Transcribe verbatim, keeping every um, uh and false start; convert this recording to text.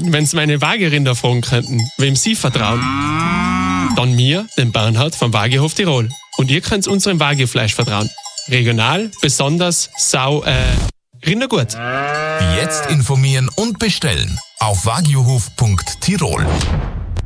wenn Sie meine Wagerinder fragen könnten, wem Sie vertrauen. Dann mir, den Bernhard vom Wagehof Tirol. Und ihr könnt unserem Wagefleisch vertrauen. Regional, besonders, sau, äh, rindergut. Jetzt informieren und bestellen auf wagyohof punkt tirol.